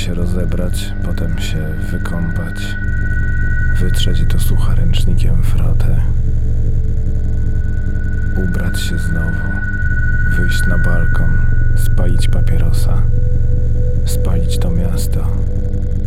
się rozebrać, potem się wykąpać, wytrzeć do sucha ręcznikiem frotę, ubrać się znowu, wyjść na balkon, spalić papierosa, spalić to miasto,